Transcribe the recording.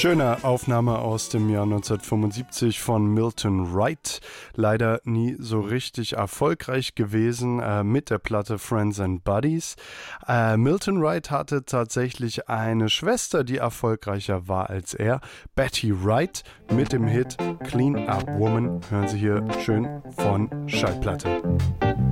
Schöne Aufnahme aus dem Jahr 1975 von Milton Wright. Leider nie so richtig erfolgreich gewesen mit der Platte Friends and Buddies. Milton Wright hatte tatsächlich eine Schwester, die erfolgreicher war als er. Betty Wright mit dem Hit Clean Up Woman. Hören Sie hier schön von Schallplatte.